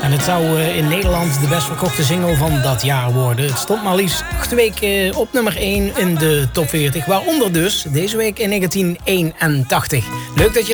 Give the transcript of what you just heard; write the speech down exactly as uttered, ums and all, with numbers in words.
En het zou in Nederland de best verkochte single van dat jaar worden. Het stond maar liefst acht weken op nummer één in de top veertig. Waaronder dus deze week in negentien eenentachtig. Leuk dat je